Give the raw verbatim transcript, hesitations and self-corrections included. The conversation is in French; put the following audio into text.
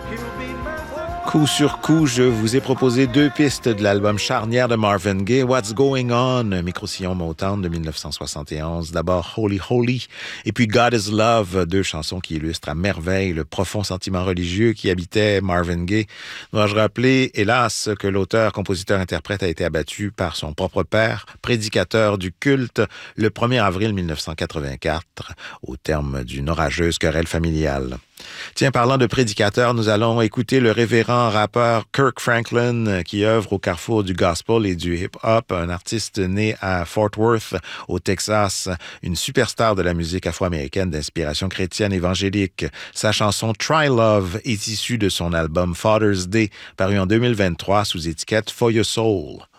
Coup sur coup, je vous ai proposé deux pistes de l'album charnière de Marvin Gaye, What's Going On, micro-sillon Motown de dix-neuf cent soixante et onze. D'abord Holy Holy, et puis God is Love, deux chansons qui illustrent à merveille le profond sentiment religieux qui habitait Marvin Gaye. Dois-je rappeler, hélas, que l'auteur, compositeur, interprète a été abattu par son propre père, prédicateur du culte, le premier avril mille neuf cent quatre-vingt-quatre, au terme d'une orageuse querelle familiale. Tiens, parlant de prédicateur, nous allons écouter le révérend rappeur Kirk Franklin qui œuvre au carrefour du gospel et du hip-hop, un artiste né à Fort Worth, au Texas, une superstar de la musique afro-américaine d'inspiration chrétienne évangélique. Sa chanson Try Love est issue de son album Father's Day, paru en deux mille vingt-trois sous étiquette For Your Soul.